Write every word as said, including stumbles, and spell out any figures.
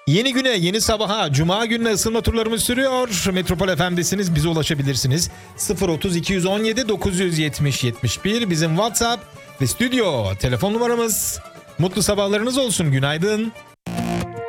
Yeni güne, yeni sabaha, cuma gününe ısınma turlarımız sürüyor. Metropol F M'desiniz, bize ulaşabilirsiniz. sıfır otuz iki yüz on yedi dokuz yüz yetmiş yetmiş bir bizim WhatsApp ve stüdyo telefon numaramız. Mutlu sabahlarınız olsun, günaydın.